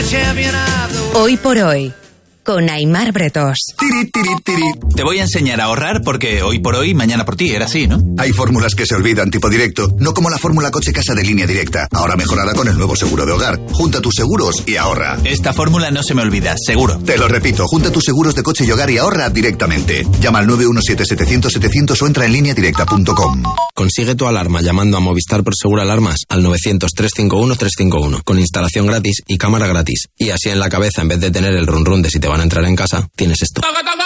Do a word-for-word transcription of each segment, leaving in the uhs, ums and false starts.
Hoy por hoy, con Aimar Bretós. Tiri, tiri, tiri. Te voy a enseñar a ahorrar porque hoy por hoy, mañana por ti, era así, ¿no? Hay fórmulas que se olvidan, tipo directo, no como la fórmula coche-casa de Línea Directa, ahora mejorada con el nuevo seguro de hogar. Junta tus seguros y ahorra. Esta fórmula no se me olvida, seguro. Te lo repito, junta tus seguros de coche y hogar y ahorra directamente. Llama al nueve uno siete setecientos setecientos o entra en línea directa punto com. Consigue tu alarma llamando a Movistar Prosegur Alarmas al novecientos, trescientos cincuenta y uno, trescientos cincuenta y uno, con instalación gratis y cámara gratis. Y así en la cabeza, en vez de tener el run run de si te van a entrar en casa, tienes esto.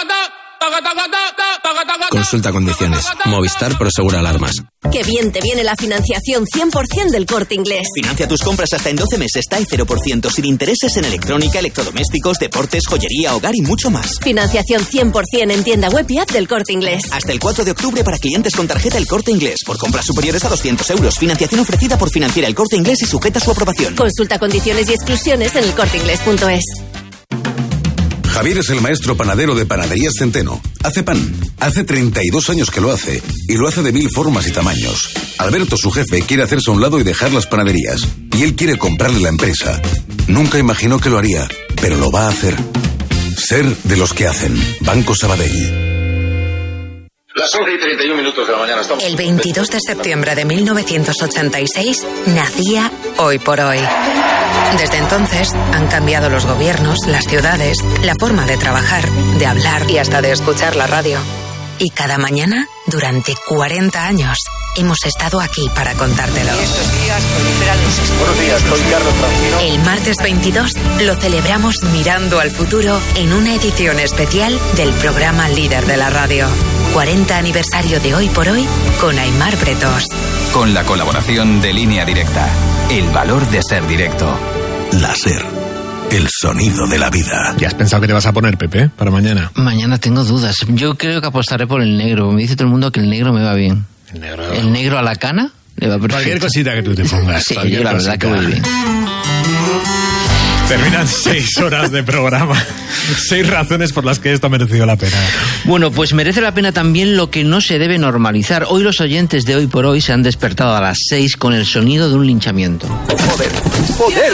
Consulta condiciones. Movistar Prosegur Alarmas. Qué bien te viene la financiación cien por ciento del Corte Inglés. Financia tus compras hasta en doce meses, TAE cero por ciento, sin intereses en electrónica, electrodomésticos, deportes, joyería, hogar y mucho más. Financiación cien por ciento en tienda web y app del Corte Inglés. Hasta el cuatro de octubre para clientes con tarjeta El Corte Inglés. Por compras superiores a doscientos euros. Financiación ofrecida por Financiera El Corte Inglés y sujeta a su aprobación. Consulta condiciones y exclusiones en el corte inglés punto es. Javier es el maestro panadero de Panaderías Centeno. Hace pan. Hace treinta y dos años que lo hace. Y lo hace de mil formas y tamaños. Alberto, su jefe, quiere hacerse a un lado y dejar las panaderías. Y él quiere comprarle la empresa. Nunca imaginó que lo haría, pero lo va a hacer. Ser de los que hacen. Banco Sabadell. Las once y treinta y un minutos de la mañana estamos... El veintidós de septiembre de mil novecientos ochenta y seis nacía Hoy por Hoy. Desde entonces han cambiado los gobiernos, las ciudades, la forma de trabajar, de hablar y hasta de escuchar la radio. Y cada mañana, durante cuarenta años, hemos estado aquí para contártelo. Estos días proliferan los... Buenos días, soy Carlos Francino. El martes veintidós lo celebramos mirando al futuro en una edición especial del programa líder de la radio. cuarenta aniversario de Hoy por Hoy con Aimar Bretós. Con la colaboración de Línea Directa. El valor de ser directo. La SER. El sonido de la vida. ¿Ya has pensado que te vas a poner, Pepe, para mañana? Mañana tengo dudas. Yo creo que apostaré por el negro. Me dice todo el mundo que el negro me va bien. El negro... El negro a la cana le va perfecto. Cualquier cosita que tú te pongas. Sí, yo la verdad que voy bien. Terminan seis horas de programa. Seis razones por las que esto ha merecido la pena. Bueno, pues merece la pena también lo que no se debe normalizar. Hoy los oyentes de Hoy por Hoy se han despertado a las seis con el sonido de un linchamiento. Joder, joder.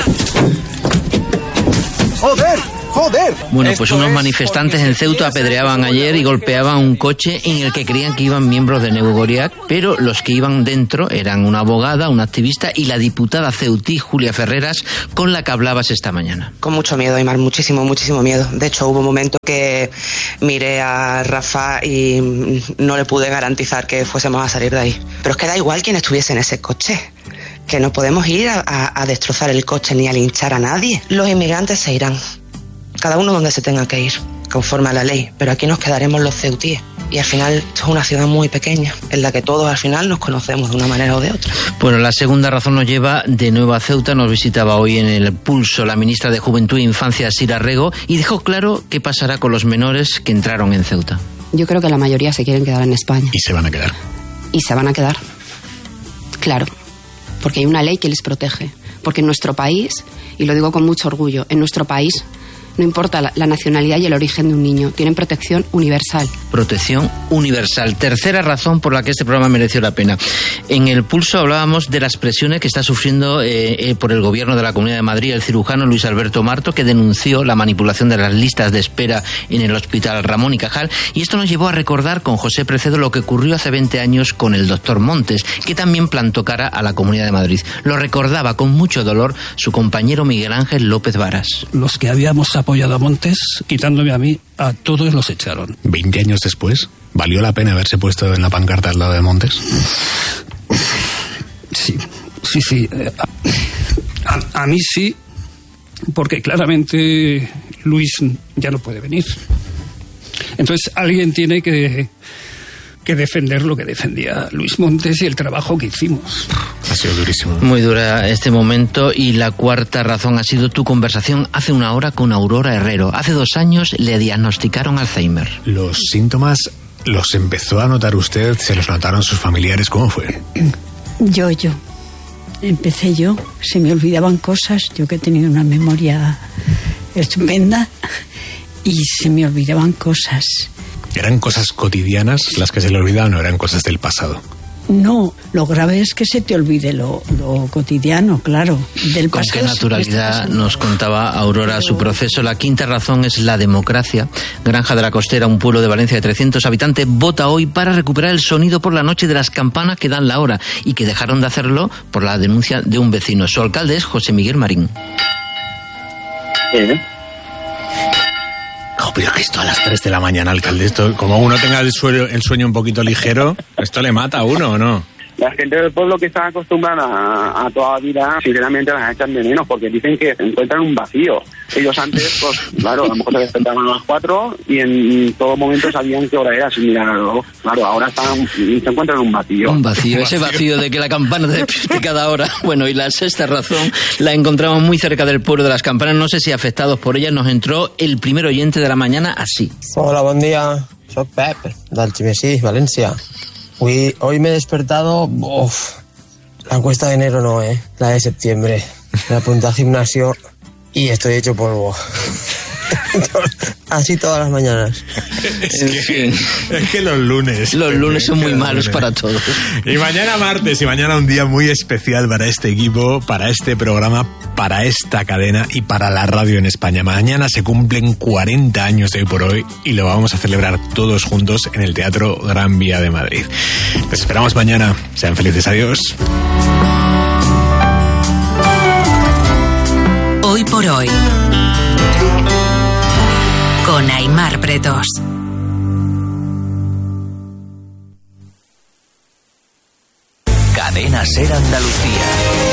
Joder, joder. Bueno, pues unos manifestantes en Ceuta apedreaban ayer y golpeaban un coche en el que creían que iban miembros de Neu Goriac, pero los que iban dentro eran una abogada, una activista y la diputada ceutí Julia Ferreras, con la que hablabas esta mañana. Con mucho miedo, Aimar, muchísimo, muchísimo miedo. De hecho, hubo un momento que miré a Rafa y no le pude garantizar que fuésemos a salir de ahí. Pero es que da igual quién estuviese en ese coche. Que no podemos ir a, a, a destrozar el coche ni a linchar a nadie. Los inmigrantes se irán, cada uno donde se tenga que ir, conforme a la ley, pero aquí nos quedaremos los ceutíes. Y al final esto es una ciudad muy pequeña, en la que todos al final nos conocemos de una manera o de otra. Bueno, la segunda razón nos lleva de nuevo a Ceuta. Nos visitaba hoy en el Pulso la ministra de Juventud e Infancia, Sira Rego, y dejó claro qué pasará con los menores que entraron en Ceuta. Yo creo que la mayoría se quieren quedar en España. Y se van a quedar. Y se van a quedar, claro. Porque hay una ley que les protege. Porque en nuestro país, y lo digo con mucho orgullo, en nuestro país no importa la, la nacionalidad y el origen de un niño, tienen protección universal. Protección universal. Tercera razón por la que este programa mereció la pena. En el Pulso hablábamos de las presiones que está sufriendo eh, eh, por el gobierno de la Comunidad de Madrid el cirujano Luis Alberto Marto, que denunció la manipulación de las listas de espera en el Hospital Ramón y Cajal, y esto nos llevó a recordar con José Precedo lo que ocurrió hace veinte años con el doctor Montes, que también plantó cara a la Comunidad de Madrid. Lo recordaba con mucho dolor su compañero Miguel Ángel López Varas. Los que habíamos apoyado a Montes, quitándome a mí, a todos los echaron. Veinte años después, ¿valió la pena haberse puesto en la pancarta al lado de Montes? Sí, sí, sí. A, a mí sí, porque claramente Luis ya no puede venir. Entonces alguien tiene que, que defender lo que defendía Luis Montes y el trabajo que hicimos. Ha sido durísimo. Muy dura este momento. Y la cuarta razón ha sido tu conversación hace una hora con Aurora Herrero. Hace dos años le diagnosticaron Alzheimer. ¿Los síntomas los empezó a notar usted? ¿Se los notaron sus familiares? ¿Cómo fue? Yo, yo. Empecé yo. Se me olvidaban cosas. Yo que he tenido una memoria estupenda. Y se me olvidaban cosas. ¿Eran cosas cotidianas las que se le olvidaban o eran cosas del pasado? No, lo grave es que se te olvide lo, lo cotidiano, claro. Del Con qué naturalidad nos contaba Aurora su proceso. La quinta razón es la democracia. Granja de la Costera, un pueblo de Valencia de trescientos habitantes, vota hoy para recuperar el sonido por la noche de las campanas que dan la hora y que dejaron de hacerlo por la denuncia de un vecino. Su alcalde es José Miguel Marín. ¿Eh? Oh, pero que esto a las tres de la mañana, alcalde, esto, como uno tenga el sueño, el sueño un poquito ligero, ¿esto le mata a uno o no? La gente del pueblo que está acostumbrada a, a toda la vida, sinceramente las echan de menos, porque dicen que encuentran un vacío. Ellos antes, pues claro, a lo mejor se despertaban a las cuatro y en todo momento sabían qué hora era sin mirarlo. Claro, ahora están, se encuentran un vacío. Un vacío, ese vacío de que la campana te despierte cada hora. Bueno, y la sexta razón la encontramos muy cerca del pueblo de las campanas. No sé si afectados por ella nos entró el primer oyente de la mañana así. Hola, buen día. Soy Pep, del Chimesí, Valencia. Hoy, hoy me he despertado, uf, la encuesta de enero no, eh, la de septiembre. Me apunté al gimnasio y estoy hecho polvo. Así todas las mañanas. Es que, es que los lunes. Los lunes son muy malos para todos. Y mañana martes, y mañana un día muy especial para este equipo, para este programa, para esta cadena y para la radio en España. Mañana se cumplen cuarenta años de Hoy por Hoy y lo vamos a celebrar todos juntos en el Teatro Gran Vía de Madrid. Les esperamos mañana. Sean felices. Adiós. Hoy por Hoy. Con Aimar Bretos. Cadena Ser Andalucía.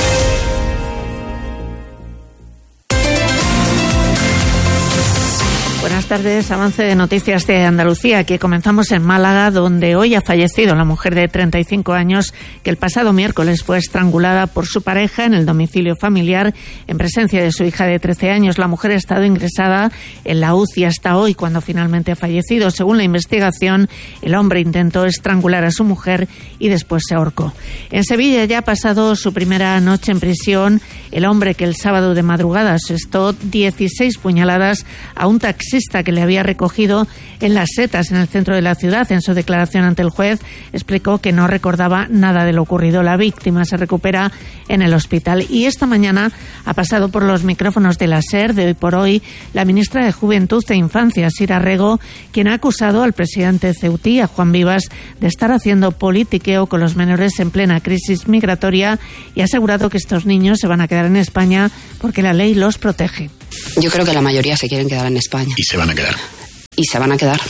Buenas tardes, avance de noticias de Andalucía. Aquí comenzamos en Málaga, donde hoy ha fallecido la mujer de treinta y cinco años que el pasado miércoles fue estrangulada por su pareja en el domicilio familiar en presencia de su hija de trece años. La mujer ha estado ingresada en la U C I hasta hoy, cuando finalmente ha fallecido. Según la investigación, el hombre intentó estrangular a su mujer y después se ahorcó. En Sevilla ya ha pasado su primera noche en prisión el hombre que el sábado de madrugada asestó dieciséis puñaladas a un taxista que le había recogido en Las Setas, en el centro de la ciudad. En su declaración ante el juez explicó que no recordaba nada de lo ocurrido. La víctima se recupera en el hospital. Y esta mañana ha pasado por los micrófonos de la SER de Hoy por Hoy la ministra de Juventud e Infancia, Sira Rego, quien ha acusado al presidente ceutí, a Juan Vivas, de estar haciendo politiqueo con los menores en plena crisis migratoria, y ha asegurado que estos niños se van a quedar en España porque la ley los protege. Yo creo que la mayoría se quieren quedar en España. Y se van a quedar. Y se van a quedar.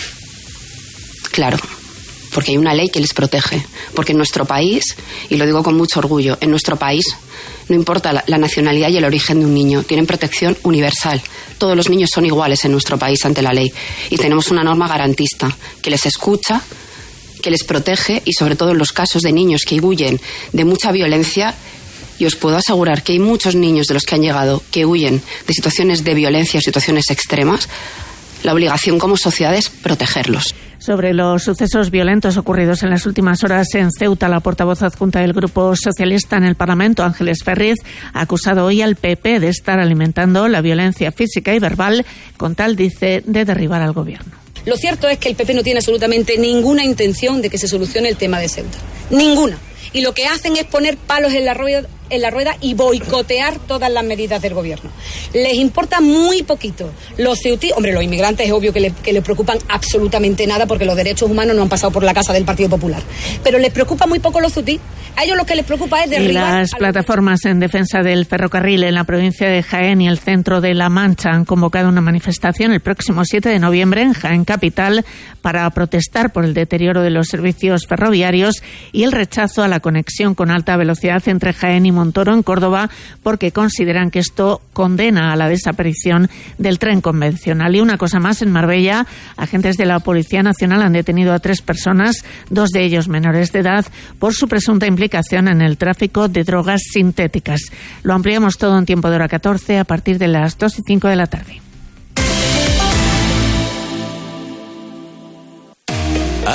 Claro, porque hay una ley que les protege. Porque en nuestro país, y lo digo con mucho orgullo, en nuestro país no importa la, la nacionalidad y el origen de un niño, tienen protección universal. Todos los niños son iguales en nuestro país ante la ley. Y tenemos una norma garantista que les escucha, que les protege, y sobre todo en los casos de niños que huyen de mucha violencia. Y os puedo asegurar que hay muchos niños de los que han llegado que huyen de situaciones de violencia, situaciones extremas. La obligación como sociedad es protegerlos. Sobre los sucesos violentos ocurridos en las últimas horas en Ceuta, la portavoz adjunta del Grupo Socialista en el Parlamento, Ángeles Ferriz, ha acusado hoy al P P de estar alimentando la violencia física y verbal con tal, dice, de derribar al gobierno. Lo cierto es que el P P no tiene absolutamente ninguna intención de que se solucione el tema de Ceuta. Ninguna. Y lo que hacen es poner palos en la rueda, en la rueda y boicotear todas las medidas del gobierno. Les importa muy poquito. Los ceutíes, hombre, los inmigrantes es obvio que les, que les preocupan absolutamente nada, porque los derechos humanos no han pasado por la casa del Partido Popular. Pero les preocupa muy poco los ceutíes. A ellos lo que les preocupa es derribar... Las plataformas en defensa del ferrocarril en la provincia de Jaén y el centro de La Mancha han convocado una manifestación el próximo siete de noviembre en Jaén Capital para protestar por el deterioro de los servicios ferroviarios y el rechazo a la conexión con alta velocidad entre Jaén y Montoro en Córdoba, porque consideran que esto condena a la desaparición del tren convencional. Y una cosa más, en Marbella, agentes de la Policía Nacional han detenido a tres personas, dos de ellos menores de edad, por su presunta implicación en el tráfico de drogas sintéticas. Lo ampliamos todo en tiempo de hora catorce a partir de las dos y cinco de la tarde.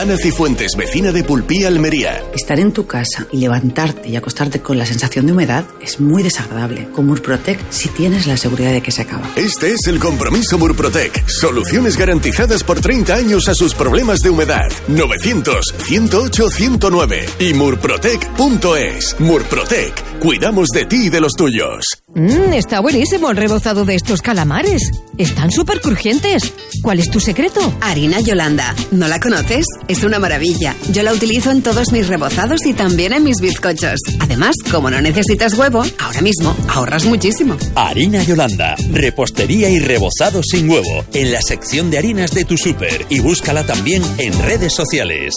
Ana Cifuentes, vecina de Pulpí, Almería. Estar en tu casa y levantarte y acostarte con la sensación de humedad es muy desagradable. Con Murprotec sí tienes la seguridad de que se acaba. Este es el compromiso Murprotec. Soluciones garantizadas por treinta años a sus problemas de humedad. novecientos, ciento ocho, ciento nueve y murprotec punto es. Murprotec. Cuidamos de ti y de los tuyos. Mmm, está buenísimo el rebozado de estos calamares. Están súper crujientes. ¿Cuál es tu secreto? Harina Yolanda. ¿No la conoces? Es una maravilla. Yo la utilizo en todos mis rebozados y también en mis bizcochos. Además, como no necesitas huevo, ahora mismo ahorras muchísimo. Harina Yolanda. Repostería y rebozado sin huevo. En la sección de harinas de tu súper. Y búscala también en redes sociales.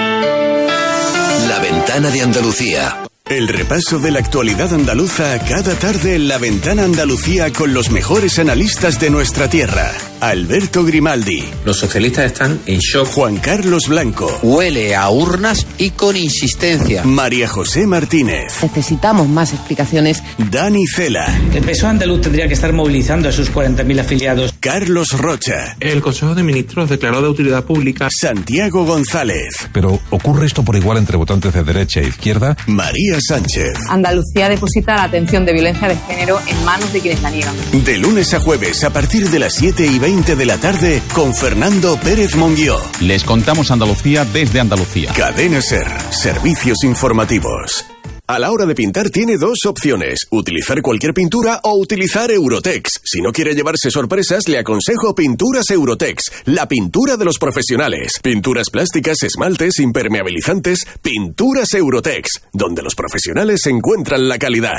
La Ventana de Andalucía. El repaso de la actualidad andaluza cada tarde en La Ventana Andalucía con los mejores analistas de nuestra tierra. Alberto Grimaldi. Los socialistas están en shock. Juan Carlos Blanco. Huele a urnas y con insistencia. María José Martínez. Necesitamos más explicaciones. Dani Cela. El P S O E andaluz tendría que estar movilizando a sus cuarenta mil afiliados. Carlos Rocha. El Consejo de Ministros declaró de utilidad pública. Santiago González. Pero ¿ocurre esto por igual entre votantes de derecha e izquierda? María Sánchez. Andalucía deposita la atención de violencia de género en manos de quienes la niegan. De lunes a jueves a partir de las siete y veinte de la tarde con Fernando Pérez Monguió. Les contamos Andalucía desde Andalucía. Cadena SER. Servicios informativos. A la hora de pintar tiene dos opciones, utilizar cualquier pintura o utilizar Eurotex. Si no quiere llevarse sorpresas, le aconsejo Pinturas Eurotex, la pintura de los profesionales. Pinturas plásticas, esmaltes, impermeabilizantes, Pinturas Eurotex, donde los profesionales encuentran la calidad.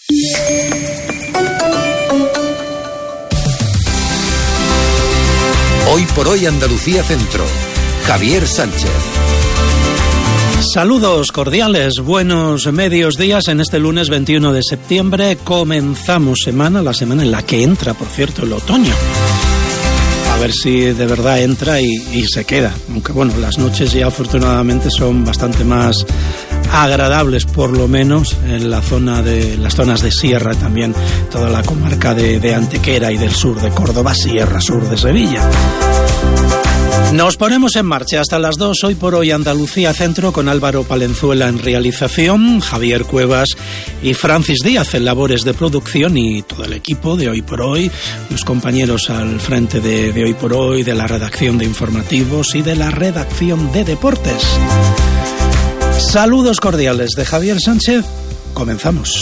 Hoy por hoy Andalucía Centro. Javier Sánchez. Saludos cordiales, buenos medios días en este lunes veintiuno de septiembre. Comenzamos semana, la semana en la que entra, por cierto, el otoño. A ver si de verdad entra y, y se queda. Aunque bueno, las noches ya afortunadamente son bastante más agradables, por lo menos en la zona de las zonas de sierra, también toda la comarca de, de Antequera y del sur de Córdoba, sierra sur de Sevilla. Nos ponemos en marcha hasta las dos, hoy por hoy Andalucía Centro, con Álvaro Palenzuela en realización, Javier Cuevas y Francis Díaz en labores de producción y todo el equipo de Hoy por Hoy, los compañeros al frente de, de Hoy por Hoy, de la redacción de informativos y de la redacción de deportes. Saludos cordiales de Javier Sánchez, comenzamos.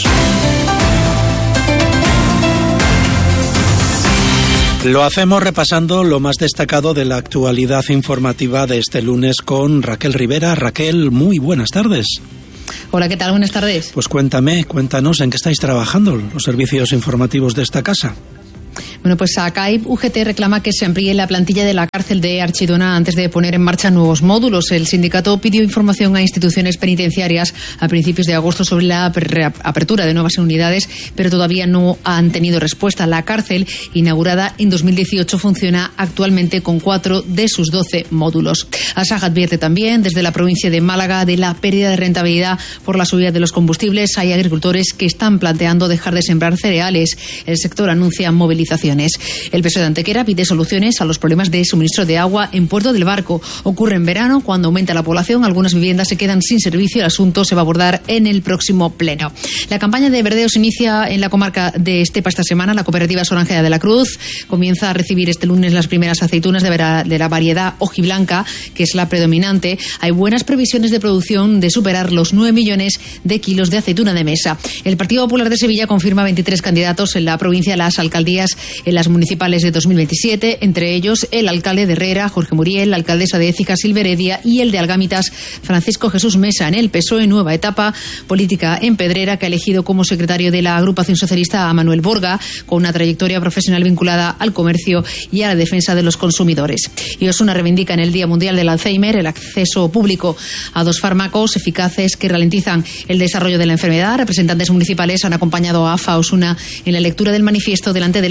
Lo hacemos repasando lo más destacado de la actualidad informativa de este lunes con Raquel Rivera. Raquel, muy buenas tardes. Hola, ¿qué tal? Buenas tardes. Pues cuéntame, cuéntanos en qué estáis trabajando los servicios informativos de esta casa. Bueno, pues A C A I P U G T reclama que se amplíe la plantilla de la cárcel de Archidona antes de poner en marcha nuevos módulos. El sindicato pidió información a instituciones penitenciarias a principios de agosto sobre la apertura de nuevas unidades, pero todavía no han tenido respuesta. La cárcel, inaugurada en dos mil dieciocho, funciona actualmente con cuatro de sus doce módulos. Asaja advierte también desde la provincia de Málaga de la pérdida de rentabilidad por la subida de los combustibles. Hay agricultores que están planteando dejar de sembrar cereales. El sector anuncia movilizaciones. El P S O E de Antequera pide soluciones a los problemas de suministro de agua en Puerto del Barco. Ocurre en verano, cuando aumenta la población, algunas viviendas se quedan sin servicio. El asunto se va a abordar en el próximo pleno. La campaña de verdeo se inicia en la comarca de Estepa esta semana. La cooperativa Soranjera de la Cruz comienza a recibir este lunes las primeras aceitunas de, vera, de la variedad hojiblanca, que es la predominante. Hay buenas previsiones de producción de superar los nueve millones de kilos de aceituna de mesa. El Partido Popular de Sevilla confirma veintitrés candidatos en la provincia a las alcaldías en las municipales de dos mil veintisiete, entre ellos el alcalde de Herrera, Jorge Muriel, la alcaldesa de Écija, Silvia Heredia, y el de Algámitas, Francisco Jesús Mesa. En el P S O E, nueva etapa política en Pedrera, que ha elegido como secretario de la agrupación socialista a Manuel Borga, con una trayectoria profesional vinculada al comercio y a la defensa de los consumidores. Y Osuna reivindica en el Día Mundial del Alzheimer el acceso público a dos fármacos eficaces que ralentizan el desarrollo de la enfermedad. Representantes municipales han acompañado a A F A Osuna en la lectura del manifiesto delante del ayuntamiento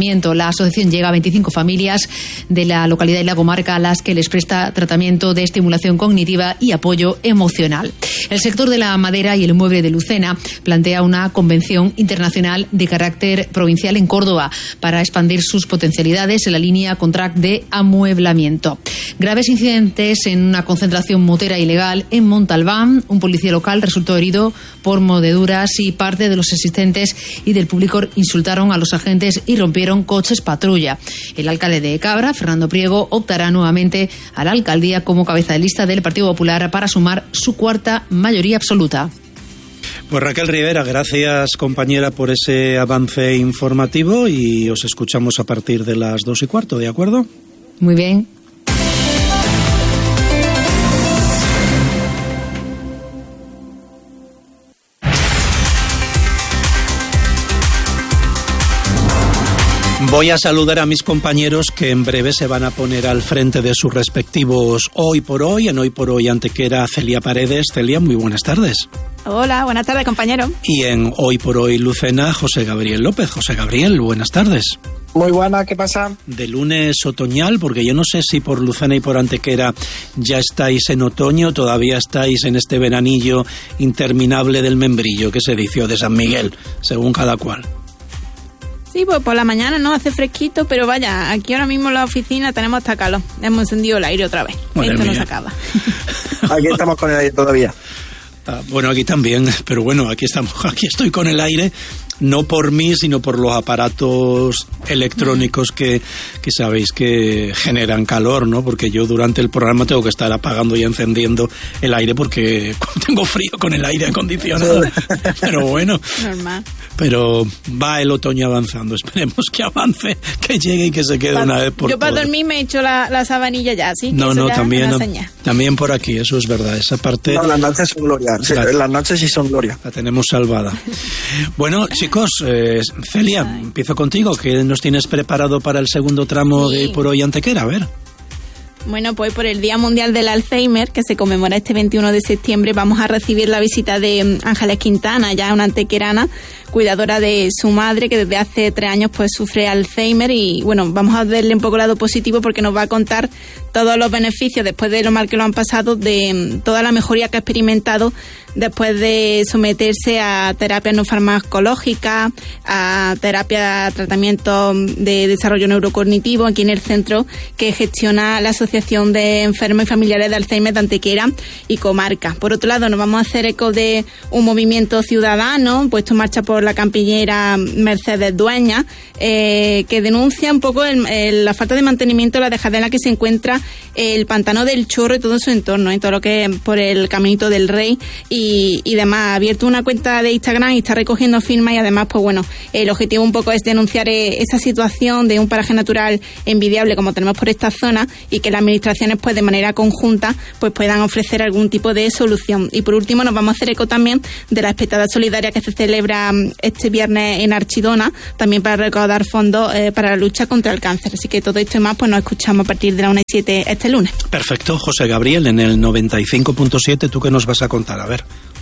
tratamiento. La asociación llega a veinticinco familias de la localidad y la comarca a las que les presta tratamiento de estimulación cognitiva y apoyo emocional. El sector de la madera y el mueble de Lucena plantea una convención internacional de carácter provincial en Córdoba para expandir sus potencialidades en la línea contract de amueblamiento. Graves incidentes en una concentración motera ilegal en Montalbán. Un policía local resultó herido por mordeduras y parte de los asistentes y del público insultaron a los agentes y rompieron coches patrulla. El alcalde de Cabra, Fernando Priego, optará nuevamente a la alcaldía como cabeza de lista del Partido Popular para sumar su cuarta mayoría absoluta. Pues Raquel Rivera, gracias compañera por ese avance informativo y os escuchamos a partir de las dos y cuarto, ¿de acuerdo? Muy bien. Voy a saludar a mis compañeros que en breve se van a poner al frente de sus respectivos Hoy por Hoy. En Hoy por Hoy Antequera, Celia Paredes. Celia, muy buenas tardes. Hola, buenas tardes, compañero. Y en Hoy por Hoy Lucena, José Gabriel López. José Gabriel, buenas tardes. Muy buena, ¿qué pasa? De lunes otoñal, porque yo no sé si por Lucena y por Antequera ya estáis en otoño, todavía estáis en este veranillo interminable del membrillo, que se dice, de San Miguel, según cada cual. Sí, pues por la mañana no hace fresquito, pero vaya, aquí ahora mismo en la oficina tenemos hasta calor. Hemos encendido el aire otra vez. Madre Esto mía. no se acaba. Aquí estamos con el aire todavía. Ah, bueno, aquí también, pero bueno, aquí estamos, aquí estoy con el aire, no por mí, sino por los aparatos electrónicos que, que sabéis que generan calor, ¿no? Porque yo durante el programa tengo que estar apagando y encendiendo el aire porque tengo frío con el aire acondicionado. Pero bueno. Normal. Pero va el otoño avanzando, esperemos que avance, que llegue y que se quede Pa- una vez por Yo para todas. dormir me he hecho la, la sabanilla ya, ¿sí? No, no, también, no, Señal. también por aquí, eso es verdad, esa parte... No, las noches son gloria, sí, La- las noches sí son gloria. La tenemos salvada. Bueno, chicos, eh, Celia, empiezo contigo. ¿Qué nos tienes preparado para el segundo tramo Sí. de Por Hoy Antequera? A ver. Bueno, pues por el Día Mundial del Alzheimer, que se conmemora este veintiuno de septiembre, vamos a recibir la visita de mm, Ángeles Quintana, ya una antequerana, cuidadora de su madre, que desde hace tres años pues sufre Alzheimer, y bueno, vamos a verle un poco el lado positivo porque nos va a contar todos los beneficios después de lo mal que lo han pasado, de mm, toda la mejoría que ha experimentado después de someterse a terapia no farmacológica, a terapia, tratamiento de desarrollo neurocognitivo aquí en el centro que gestiona la Asociación de Enfermos y Familiares de Alzheimer de Antequera y Comarca. Por otro lado, nos vamos a hacer eco de un movimiento ciudadano puesto en marcha por la campillera Mercedes Dueña, eh, que denuncia un poco el, el, la falta de mantenimiento, la dejadez en la que se encuentra el pantano del Chorro y todo su entorno, en todo lo que es por el Caminito del Rey y, y demás. Ha abierto una cuenta de Instagram y está recogiendo firmas, y además, pues bueno, el objetivo un poco es denunciar eh, esa situación de un paraje natural envidiable como tenemos por esta zona, y que las administraciones pues de manera conjunta pues puedan ofrecer algún tipo de solución. Y por último nos vamos a hacer eco también de la espectada solidaria que se celebra mm, este viernes en Archidona, también para recaudar fondos eh, para la lucha contra el cáncer. Así que todo esto y más pues nos escuchamos a partir de la una y siete este lunes. Perfecto. José Gabriel, en el noventa y cinco punto siete, ¿tú qué nos vas a contar? A ver.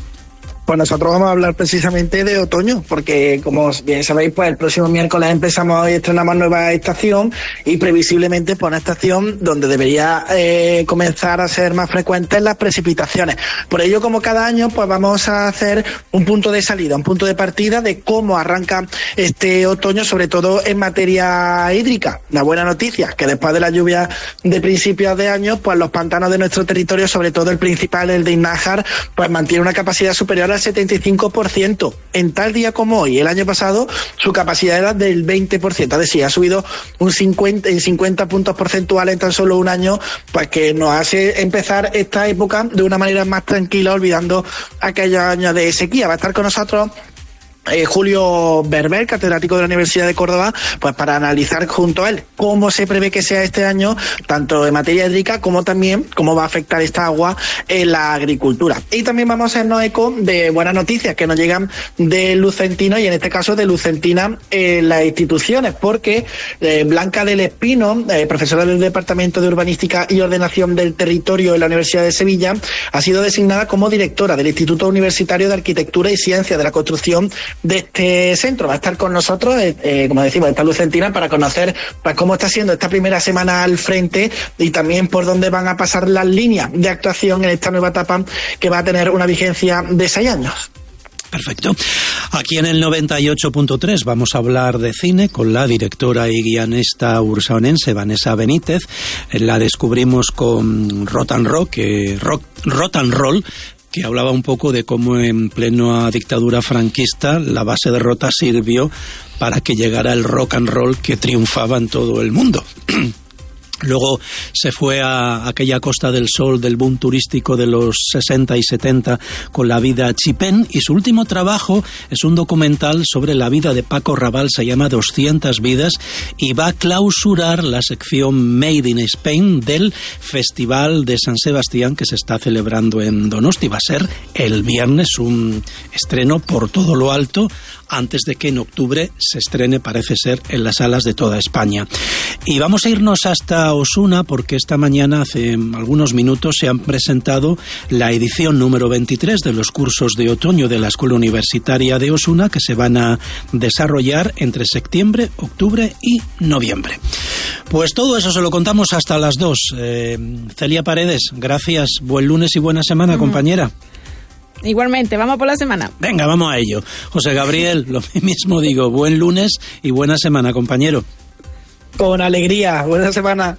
Pues nosotros vamos a hablar precisamente de otoño, porque como bien sabéis, pues el próximo miércoles empezamos y estrenamos nueva estación, y previsiblemente por una estación donde debería eh, comenzar a ser más frecuentes las precipitaciones. Por ello, como cada año, pues vamos a hacer un punto de salida, un punto de partida de cómo arranca este otoño, sobre todo en materia hídrica. La buena noticia, que después de la lluvia de principios de año, pues los pantanos de nuestro territorio, sobre todo el principal, el de Iznájar, pues mantiene una capacidad superior a setenta y cinco por ciento. En tal día como hoy, el año pasado, su capacidad era del veinte por ciento, es decir, ha subido un cincuenta, en cincuenta puntos porcentuales en tan solo un año, pues que nos hace empezar esta época de una manera más tranquila, olvidando aquellos años de sequía. Va a estar con nosotros Eh, Julio Berber, catedrático de la Universidad de Córdoba, pues para analizar junto a él cómo se prevé que sea este año, tanto en materia hídrica como también cómo va a afectar esta agua en la agricultura. Y también vamos a hacernos eco de buenas noticias que nos llegan de Lucentino, y en este caso de Lucentina en las instituciones, porque eh, Blanca del Espino, eh, profesora del Departamento de Urbanística y Ordenación del Territorio en la Universidad de Sevilla, ha sido designada como directora del Instituto Universitario de Arquitectura y Ciencias de la Construcción de este centro. Va a estar con nosotros, eh, eh, como decimos, esta Lucentina, para conocer pues, cómo está siendo esta primera semana al frente y también por dónde van a pasar las líneas de actuación en esta nueva etapa que va a tener una vigencia de seis años. Perfecto. Aquí en el noventa y ocho punto tres vamos a hablar de cine con la directora y guionista ursaonense Vanessa Benítez. La descubrimos con Rock and Roll, que, rock, rock and Roll, que hablaba un poco de cómo en plena dictadura franquista la base de Rota sirvió para que llegara el rock and roll que triunfaba en todo el mundo. Luego se fue a aquella Costa del Sol del boom turístico de los sesenta y setenta con La vida chipén, y su último trabajo es un documental sobre la vida de Paco Rabanne, se llama doscientas vidas, y va a clausurar la sección Made in Spain del Festival de San Sebastián que se está celebrando en Donosti. Va a ser el viernes un estreno por todo lo alto, antes de que en octubre se estrene, parece ser, en las salas de toda España. Y vamos a irnos hasta Osuna, porque esta mañana, hace algunos minutos, se han presentado la edición número veintitrés de los cursos de otoño de la Escuela Universitaria de Osuna, que se van a desarrollar entre septiembre, octubre y noviembre. Pues todo eso se lo contamos hasta las dos. Eh, Celia Paredes, gracias, buen lunes y buena semana, uh-huh. compañera. Igualmente, vamos por la semana. Venga, vamos a ello. José Gabriel, lo mismo digo, buen lunes y buena semana, compañero. Con alegría, buena semana.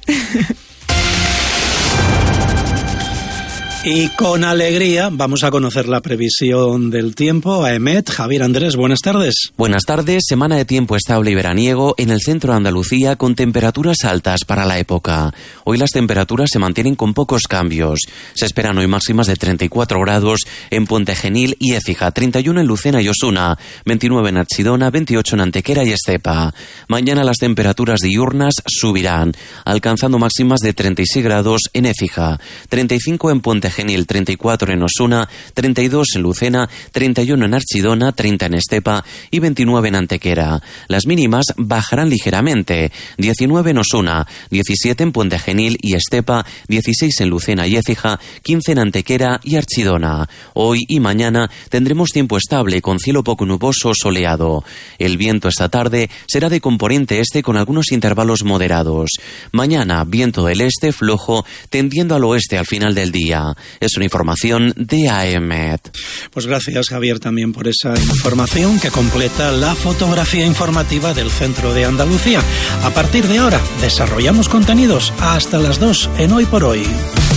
Y con alegría vamos a conocer la previsión del tiempo. A Emet, Javier Andrés, buenas tardes. Buenas tardes, semana de tiempo estable y veraniego en el centro de Andalucía con temperaturas altas para la época. Hoy las temperaturas se mantienen con pocos cambios. Se esperan hoy máximas de treinta y cuatro grados en Puente Genil y Écija, treinta y uno en Lucena y Osuna, veintinueve en Archidona, veintiocho en Antequera y Estepa. Mañana las temperaturas diurnas subirán, alcanzando máximas de treinta y seis grados en Écija, treinta y cinco en Puente Genil, treinta y cuatro en Osuna, treinta y dos en Lucena, treinta y uno en Archidona, treinta en Estepa y veintinueve en Antequera. Las mínimas bajarán ligeramente, diecinueve en Osuna, diecisiete en Puente Genil y Estepa, dieciséis en Lucena y Écija, quince en Antequera y Archidona. Hoy y mañana tendremos tiempo estable con cielo poco nuboso o soleado. El viento esta tarde será de componente este con algunos intervalos moderados. Mañana viento del este flojo tendiendo al oeste al final del día. Es una información de A E M E T. Pues gracias, Javier, también por esa información que completa la fotografía informativa del centro de Andalucía. A partir de ahora, desarrollamos contenidos hasta las dos en Hoy por Hoy.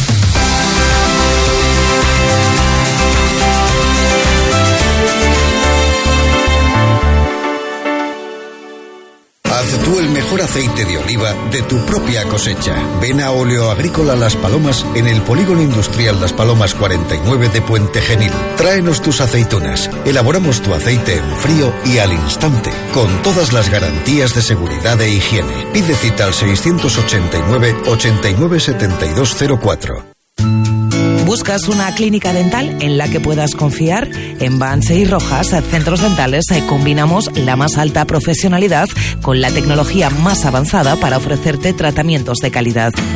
Haz tú el mejor aceite de oliva de tu propia cosecha. Ven a Óleo Agrícola Las Palomas en el Polígono Industrial Las Palomas cuarenta y nueve de Puente Genil. Tráenos tus aceitunas. Elaboramos tu aceite en frío y al instante, con todas las garantías de seguridad e higiene. Pide cita al seiscientos ochenta y nueve, ochenta y nueve, setenta y dos cero cuatro. ¿Buscas una clínica dental en la que puedas confiar? En Banse y Rojas Centros Dentales combinamos la más alta profesionalidad con la tecnología más avanzada para ofrecerte tratamientos de calidad.